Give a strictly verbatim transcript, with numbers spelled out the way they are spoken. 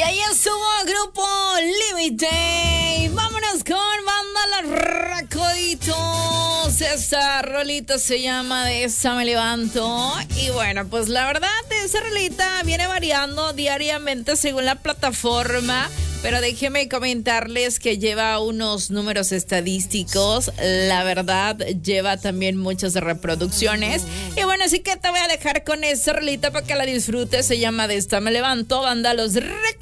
Ahí estuvo el grupo Límite. Vámonos con Banda Los Recoditos. Esta rolita se llama De esa me levanto. Y bueno, pues la verdad, esa rolita viene variando diariamente según la plataforma. Pero déjenme comentarles que lleva unos números estadísticos. La verdad, lleva también muchas reproducciones. Y bueno, así que te voy a dejar con esa rolita para que la disfrutes. Se llama De esta me levanto. Banda Los Recoditos.